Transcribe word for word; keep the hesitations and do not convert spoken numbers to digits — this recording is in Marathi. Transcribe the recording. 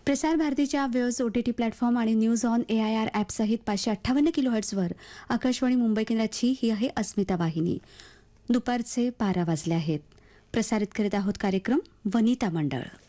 प्रसार भारतीच्या वेव्स ओटीटी प्लॅटफॉर्म आणि news on A I R ॲपसहित पाचशे अठ्ठावन्न किलो हर्ट्सवर आकाशवाणी मुंबई केंद्राची ही आहे अस्मिता वाहिनी. दुपारचे बारा वाजले आहेत. प्रसारित करीत आहोत कार्यक्रम वनिता मंडळ.